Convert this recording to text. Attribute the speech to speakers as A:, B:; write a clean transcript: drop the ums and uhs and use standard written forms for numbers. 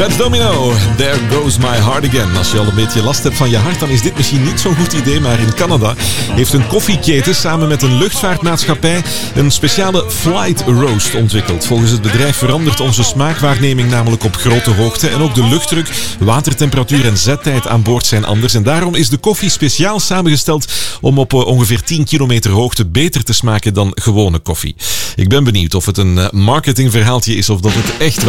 A: Fats Domino, There Goes My Heart Again. Als je al een beetje last hebt van je hart, dan is dit misschien niet zo'n goed idee. Maar in Canada heeft een koffieketen samen met een luchtvaartmaatschappij een speciale flight roast ontwikkeld. Volgens het bedrijf verandert onze smaakwaarneming namelijk op grote hoogte. En ook de luchtdruk, watertemperatuur en zettijd aan boord zijn anders. En daarom is de koffie speciaal samengesteld om op ongeveer 10 kilometer hoogte beter te smaken dan gewone koffie. Ik ben benieuwd of het een marketingverhaaltje is of dat het echt waar